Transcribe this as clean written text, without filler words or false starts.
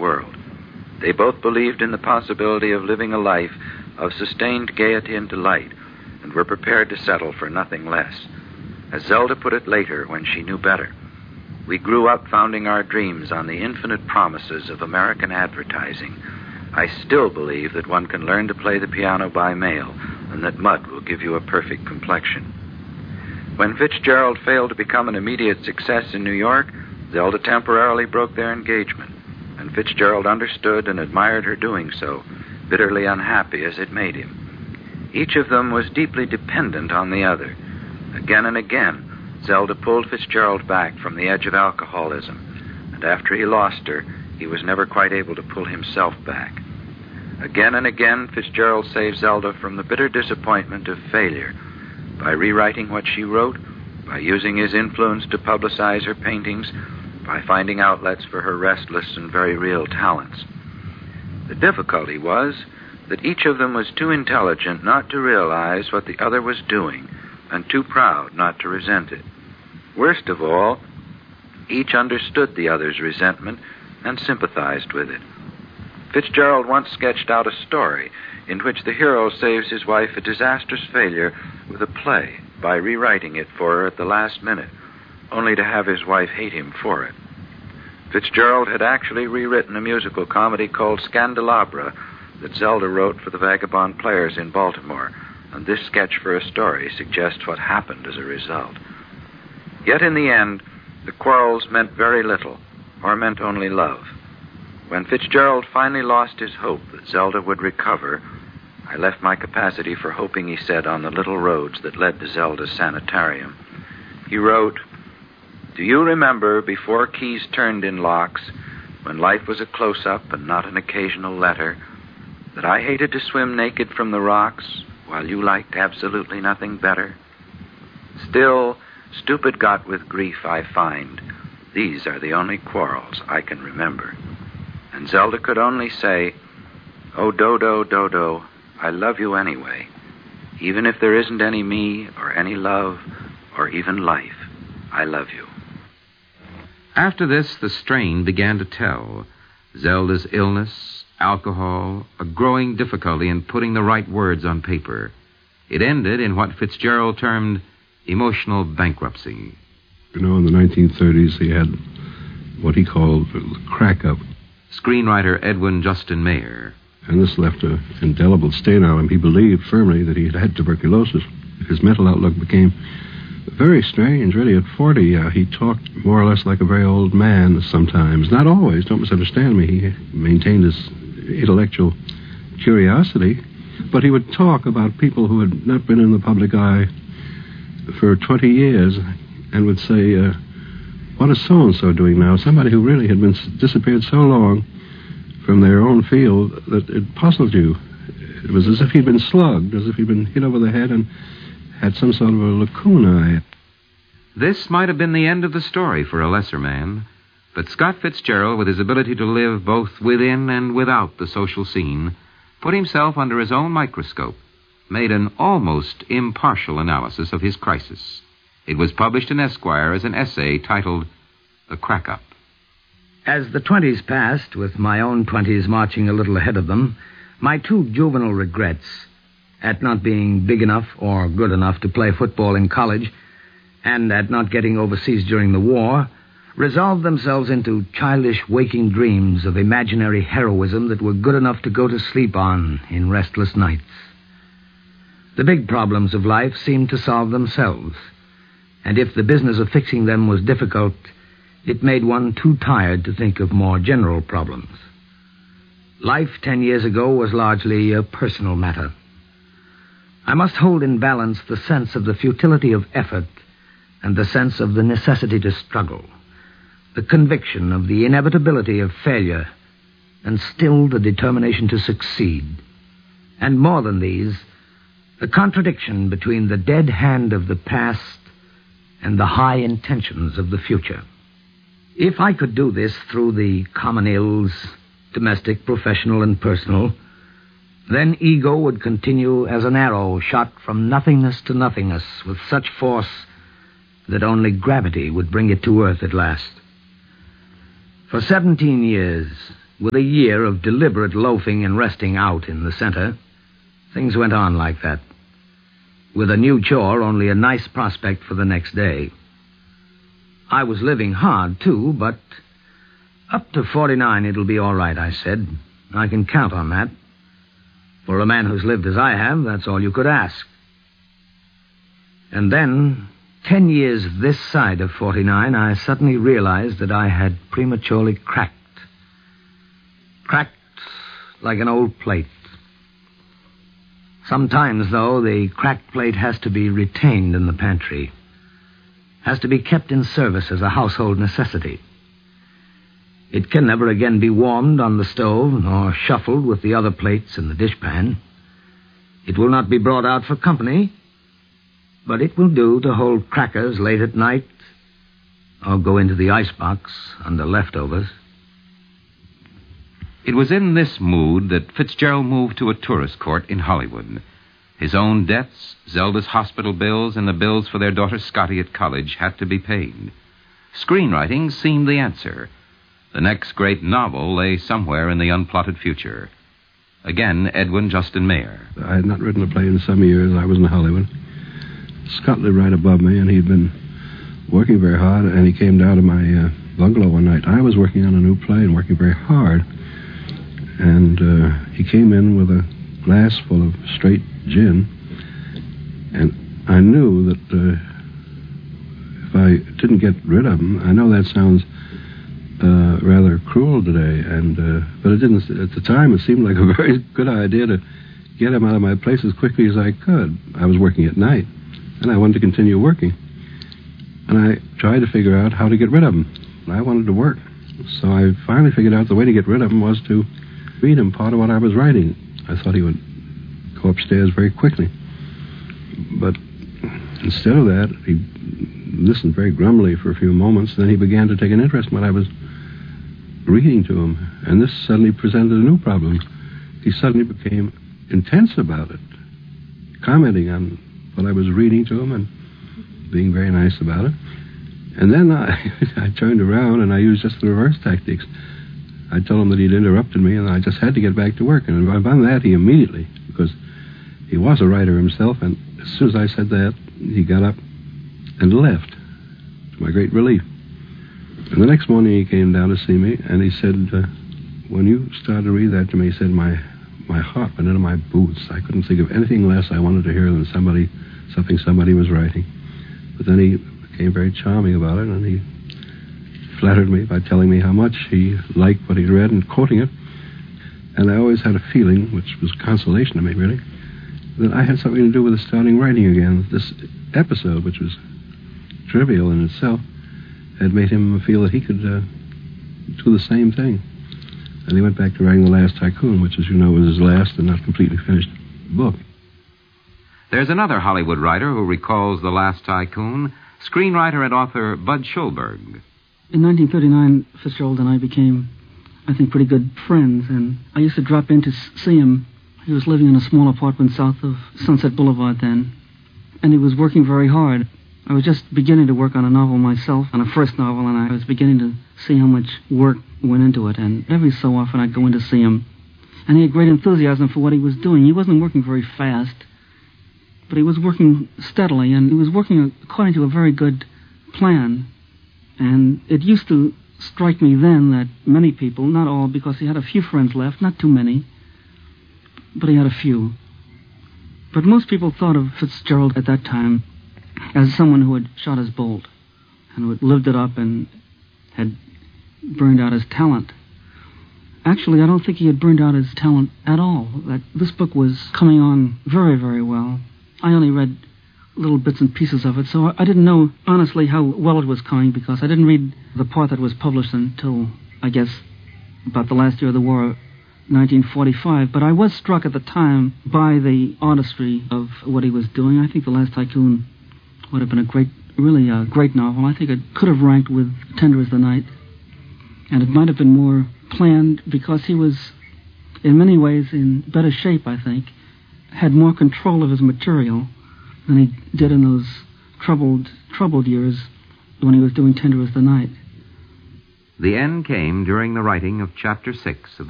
world. They both believed in the possibility of living a life of sustained gaiety and delight, and were prepared to settle for nothing less. As Zelda put it later when she knew better, we grew up founding our dreams on the infinite promises of American advertising. I still believe that one can learn to play the piano by mail, and that mud will give you a perfect complexion. When Fitzgerald failed to become an immediate success in New York, Zelda temporarily broke their engagement, and Fitzgerald understood and admired her doing so, bitterly unhappy as it made him. Each of them was deeply dependent on the other. Again and again, Zelda pulled Fitzgerald back from the edge of alcoholism, and after he lost her, he was never quite able to pull himself back. Again and again, Fitzgerald saved Zelda from the bitter disappointment of failure by rewriting what she wrote, by using his influence to publicize her paintings, by finding outlets for her restless and very real talents. The difficulty was that each of them was too intelligent not to realize what the other was doing, and too proud not to resent it. Worst of all, each understood the other's resentment and sympathized with it. Fitzgerald once sketched out a story in which the hero saves his wife a disastrous failure with a play by rewriting it for her at the last minute, only to have his wife hate him for it. Fitzgerald had actually rewritten a musical comedy called Scandalabra that Zelda wrote for the Vagabond Players in Baltimore, and this sketch for a story suggests what happened as a result. Yet in the end, the quarrels meant very little, or meant only love. When Fitzgerald finally lost his hope that Zelda would recover, I left my capacity for hoping, he said, on the little roads that led to Zelda's sanitarium. He wrote, "Do you remember before keys turned in locks, when life was a close-up and not an occasional letter, that I hated to swim naked from the rocks, while you liked absolutely nothing better? Still, stupid got with grief, I find. These are the only quarrels I can remember." And Zelda could only say, "Oh, Dodo, Dodo, I love you anyway. Even if there isn't any me, or any love, or even life, I love you." After this, the strain began to tell. Zelda's illness, alcohol, a growing difficulty in putting the right words on paper. It ended in what Fitzgerald termed emotional bankruptcy. You know, in the 1930s, he had what he called crack-up. Screenwriter Edwin Justin Mayer. And this left an indelible stain on him. He believed firmly that he had had tuberculosis. His mental outlook became very strange, really. At 40, he talked more or less like a very old man sometimes. Not always, don't misunderstand me. He maintained his intellectual curiosity, but he would talk about people who had not been in the public eye for 20 years and would say, what is so-and-so doing now? Somebody who really had been disappeared so long from their own field that it puzzled you. It was as if he'd been slugged, as if he'd been hit over the head and had some sort of a lacuna. This might have been the end of the story for a lesser man, but Scott Fitzgerald, with his ability to live both within and without the social scene, put himself under his own microscope, made an almost impartial analysis of his crisis. It was published in Esquire as an essay titled The Crack-Up. As the 20s passed, with my own 20s marching a little ahead of them, my two juvenile regrets at not being big enough or good enough to play football in college and at not getting overseas during the war resolved themselves into childish waking dreams of imaginary heroism that were good enough to go to sleep on in restless nights. The big problems of life seemed to solve themselves, and if the business of fixing them was difficult, it made one too tired to think of more general problems. Life 10 years ago was largely a personal matter. I must hold in balance the sense of the futility of effort and the sense of the necessity to struggle, the conviction of the inevitability of failure, and still the determination to succeed. And more than these, the contradiction between the dead hand of the past and the high intentions of the future. If I could do this through the common ills, domestic, professional, and personal, then ego would continue as an arrow shot from nothingness to nothingness with such force that only gravity would bring it to earth at last. For 17 years, with a year of deliberate loafing and resting out in the center, things went on like that. With a new chore, only a nice prospect for the next day. I was living hard, too, but up to 49 it'll be all right, I said. I can count on that. For a man who's lived as I have, that's all you could ask. And then, 10 years this side of 49, I suddenly realized that I had prematurely cracked. Cracked like an old plate. Sometimes, though, the cracked plate has to be retained in the pantry. Has to be kept in service as a household necessity. It can never again be warmed on the stove nor shuffled with the other plates in the dishpan. It will not be brought out for company, but it will do to hold crackers late at night or go into the icebox under leftovers. It was in this mood that Fitzgerald moved to a tourist court in Hollywood. His own debts, Zelda's hospital bills, and the bills for their daughter Scotty at college had to be paid. Screenwriting seemed the answer. The next great novel lay somewhere in the unplotted future. Again, Edwin Justin Mayer. I had not written a play in some years. I was in Hollywood. Scott lived right above me, and he'd been working very hard, and he came down to my bungalow one night. I was working on a new play and working very hard, and he came in with a glass full of straight gin, and I knew that if I didn't get rid of him, I know that sounds rather cruel today, and but it didn't. At the time, it seemed like a very good idea to get him out of my place as quickly as I could. I was working at night, and I wanted to continue working. And I tried to figure out how to get rid of him. I wanted to work. So I finally figured out the way to get rid of him was to read him part of what I was writing. I thought he would go upstairs very quickly. But instead of that, he listened very grumbly for a few moments. Then he began to take an interest in what I was reading to him. And this suddenly presented a new problem. He suddenly became intense about it, commenting on what I was reading to him and being very nice about it. And then I turned around and I used just the reverse tactics. I told him that he'd interrupted me and I just had to get back to work. And on that, he immediately, because he was a writer himself, and as soon as I said that, he got up and left, to my great relief. And the next morning he came down to see me, and he said, when you started to read that to me, he said, my heart went into my boots. I couldn't think of anything less I wanted to hear than something somebody was writing. But then he became very charming about it, and he flattered me by telling me how much he liked what he'd read and quoting it. And I always had a feeling, which was consolation to me, really, that I had something to do with starting writing again. This episode, which was trivial in itself, had made him feel that he could do the same thing. And he went back to writing The Last Tycoon, which, as you know, was his last and not completely finished book. There's another Hollywood writer who recalls The Last Tycoon, screenwriter and author Bud Schulberg. In 1939, Fitzgerald and I became, I think, pretty good friends, and I used to drop in to see him. He was living in a small apartment south of Sunset Boulevard then, and he was working very hard. I was just beginning to work on a novel myself, on a first novel, and I was beginning to see how much work went into it, and every so often I'd go in to see him. And he had great enthusiasm for what he was doing. He wasn't working very fast, but he was working steadily, and he was working according to a very good plan. And it used to strike me then that many people, not all, because he had a few friends left, not too many, but he had a few. But most people thought of Fitzgerald at that time as someone who had shot his bolt and who had lived it up and had burned out his talent. Actually, I don't think he had burned out his talent at all. That this book was coming on very, very well. I only read little bits and pieces of it, so I didn't know, honestly, how well it was coming, because I didn't read the part that was published until, I guess, about the last year of the war, 1945. But I was struck at the time by the artistry of what he was doing. I think The Last Tycoon would have been a great novel. I think it could have ranked with Tender as the Night. And it might have been more planned, because he was, in many ways, in better shape, I think, had more control of his material than he did in those troubled years when he was doing Tender as the Night. The end came during the writing of Chapter 6 of